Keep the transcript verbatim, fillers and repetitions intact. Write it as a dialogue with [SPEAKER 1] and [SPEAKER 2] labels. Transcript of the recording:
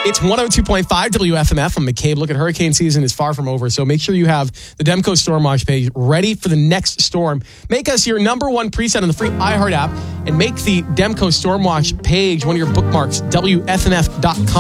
[SPEAKER 1] It's one oh two point five W F M F. I'm McCabe. Look at hurricane season is far from over, so make sure you have the Demco Storm Watch page ready for the next storm. Make us your number one preset on the free iHeart app and make the Demco Storm Watch page one of your bookmarks, W F M F dot com.